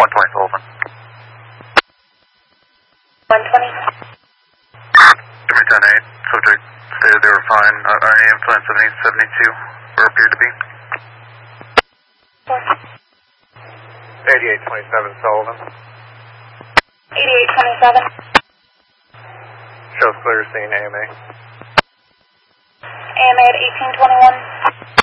120 Sullivan. 120. Jimmy 10-8, subject stated they were fine. AM flight 7072, or appeared to be. 8827 Sullivan. 8827. Shows clear scene AMA. AMA at 1821.